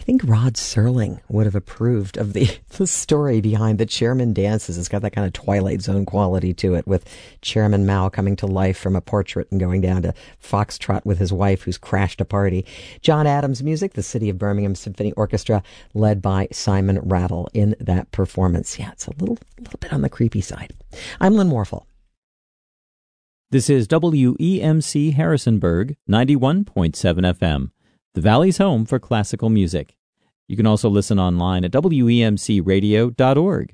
I think Rod Serling would have approved of the story behind the Chairman Dances. It's got that kind of Twilight Zone quality to it, with Chairman Mao coming to life from a portrait and going down to foxtrot with his wife who's crashed a party. John Adams music, the City of Birmingham Symphony Orchestra, led by Simon Rattle in that performance. Yeah, it's a little bit on the creepy side. I'm Lynn Warfel. This is WEMC Harrisonburg, 91.7 FM. The Valley's home for classical music. You can also listen online at WEMCradio.org.